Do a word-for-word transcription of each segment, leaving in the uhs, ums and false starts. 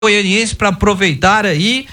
goianiense para aproveitar aí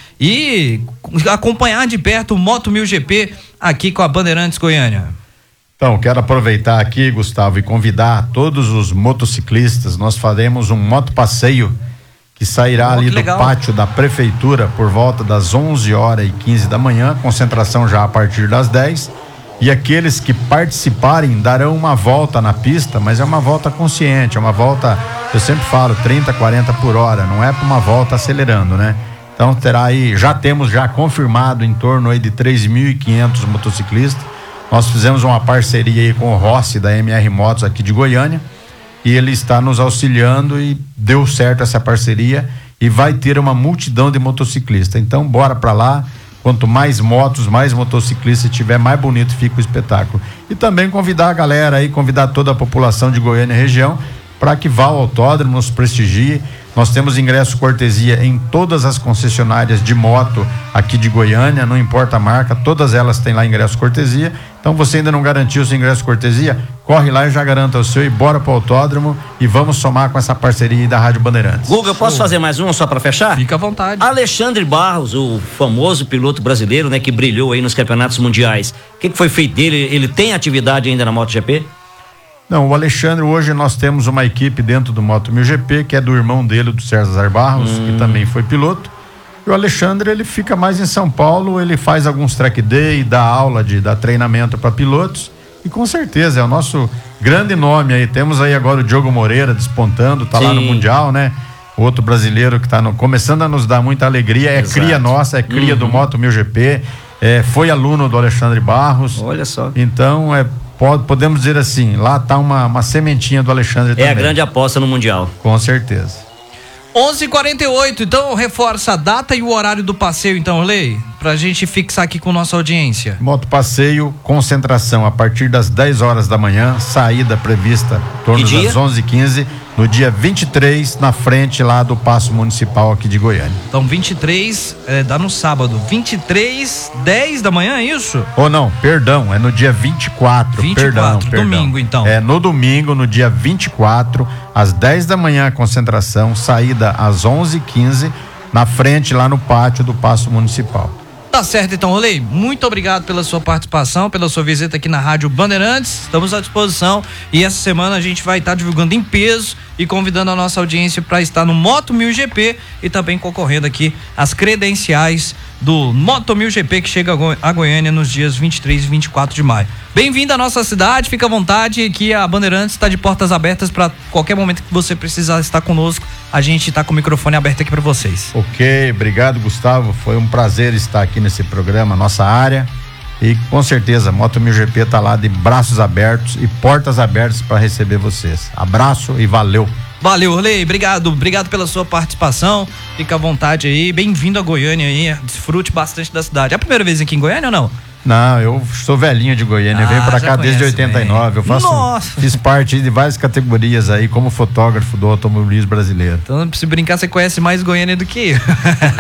e acompanhar de perto o Moto mil G P aqui com a Bandeirantes Goiânia. Então, quero aproveitar aqui, Gustavo, e convidar todos os motociclistas. Nós faremos um moto passeio que sairá oh, ali do pátio da prefeitura por volta das onze horas e quinze da manhã, concentração já a partir das dez. E aqueles que participarem darão uma volta na pista, mas é uma volta consciente, é uma volta, eu sempre falo, trinta, quarenta por hora, não é para uma volta acelerando, né? Então terá aí, já temos já confirmado em torno aí de três mil e quinhentos motociclistas. Nós fizemos uma parceria aí com o Rossi da M R Motos aqui de Goiânia e ele está nos auxiliando e deu certo essa parceria e vai ter uma multidão de motociclistas. Então bora para lá. Quanto mais motos, mais motociclistas tiver, mais bonito fica o espetáculo. E também convidar a galera aí, convidar toda a população de Goiânia e região para que vá ao autódromo, nos prestigie. Nós temos ingresso cortesia em todas as concessionárias de moto aqui de Goiânia, não importa a marca, todas elas têm lá ingresso cortesia. Então você ainda não garantiu o seu ingresso cortesia? Corre lá e já garanta o seu e bora pro autódromo e vamos somar com essa parceria aí da Rádio Bandeirantes. Guga, eu posso oh. fazer mais uma só para fechar? Fica à vontade. Alexandre Barros, o famoso piloto brasileiro, né, que brilhou aí nos campeonatos mundiais. O que, que foi feito dele? Ele tem atividade ainda na MotoGP? Não, o Alexandre, hoje nós temos uma equipe dentro do Moto mil G P, que é do irmão dele, do César Barros, hum. que também foi piloto. E o Alexandre, ele fica mais em São Paulo, ele faz alguns track day, dá aula, de, dá treinamento para pilotos. E com certeza é o nosso grande nome aí. Temos aí agora o Diogo Moreira despontando, tá Sim. lá no Mundial, né? Outro brasileiro que tá no, começando a nos dar muita alegria, é Exato. cria nossa, é cria uhum. do Moto mil G P, é, foi aluno do Alexandre Barros. Olha só. Então, é Pode, podemos dizer assim, lá tá uma, uma sementinha do Alexandre também. É a grande aposta no Mundial. Com certeza. onze e quarenta e oito, então reforça a data e o horário do passeio, então, Lei, pra gente fixar aqui com nossa audiência. Moto passeio, concentração a partir das dez horas da manhã, saída prevista em torno das onze e quinze, no dia vinte e três, na frente lá do Paço Municipal aqui de Goiânia. Então vinte e três, é, dá no sábado, vinte e três, dez da manhã, é isso? Ou não, perdão, é no dia vinte e quatro, vinte e quatro, perdão, domingo perdão. então. É no domingo, no dia vinte e quatro, às dez da manhã a concentração, saída às onze e quinze, na frente lá no pátio do Paço Municipal. Tá certo então, Rolei, muito obrigado pela sua participação, pela sua visita aqui na Rádio Bandeirantes, estamos à disposição e essa semana a gente vai estar divulgando em peso e convidando a nossa audiência para estar no Moto mil G P e também concorrendo aqui às credenciais do Moto mil G P que chega a Goiânia nos dias vinte e três e vinte e quatro de maio. Bem-vindo à nossa cidade, fica à vontade que a Bandeirantes está de portas abertas para qualquer momento que você precisar estar conosco, a gente está com o microfone aberto aqui para vocês. Ok, obrigado Gustavo, foi um prazer estar aqui nesse programa, nossa área, e com certeza Moto mil G P tá lá de braços abertos e portas abertas para receber vocês. Abraço e valeu. Valeu, Orley, obrigado, obrigado pela sua participação, fica à vontade aí, bem-vindo a Goiânia aí, desfrute bastante da cidade. É a primeira vez aqui em Goiânia ou não? Não, eu sou velhinho de Goiânia, ah, venho pra cá desde oitenta e nove, bem. eu faço, Nossa. fiz parte de várias categorias aí como fotógrafo do automobilismo brasileiro. Então, se brincar, você conhece mais Goiânia do que eu.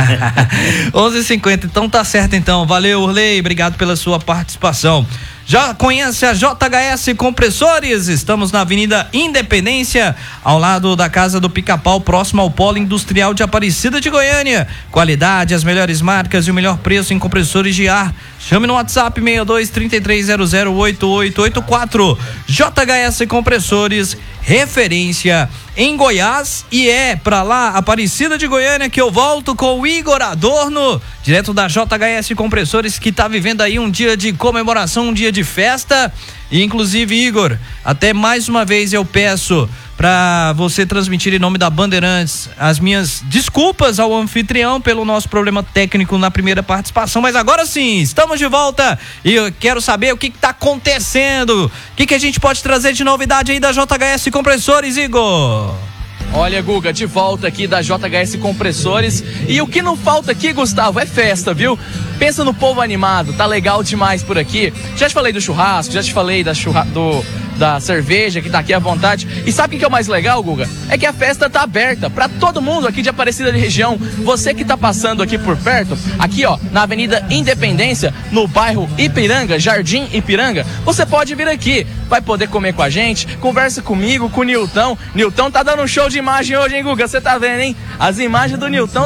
onze e cinquenta, então tá certo então, valeu, Orley, obrigado pela sua participação. Já conhece a J H S Compressores? Estamos na Avenida Independência, ao lado da Casa do Pica-Pau, próximo ao Polo Industrial de Aparecida de Goiânia. Qualidade, as melhores marcas e o melhor preço em compressores de ar. Chame no WhatsApp seis dois, três três zero zero, oito oito oito quatro. J H S Compressores, referência em Goiás, e é pra lá, Aparecida de Goiânia, que eu volto com o Igor Adorno, direto da J H S Compressores, que tá vivendo aí um dia de comemoração, um dia de festa. E inclusive, Igor, até mais uma vez eu peço para você transmitir em nome da Bandeirantes as minhas desculpas ao anfitrião pelo nosso problema técnico na primeira participação, mas agora sim, estamos de volta e eu quero saber o que está acontecendo, o que, que a gente pode trazer de novidade aí da J H S Compressores, Igor? Olha, Guga, de volta aqui da J H S Compressores, e o que não falta aqui, Gustavo, é festa, viu? Pensa no povo animado, tá legal demais por aqui. Já te falei do churrasco, já te falei da churra... do... da cerveja que tá aqui à vontade. E sabe o que é o mais legal, Guga? É que a festa tá aberta para todo mundo aqui de Aparecida de região. Você que tá passando aqui por perto, aqui ó, na Avenida Independência, no bairro Ipiranga, Jardim Ipiranga, você pode vir aqui, vai poder comer com a gente, conversa comigo, com o Nilton. Nilton tá dando um show de imagem hoje, hein, Guga? Você tá vendo, hein? As imagens do Nilton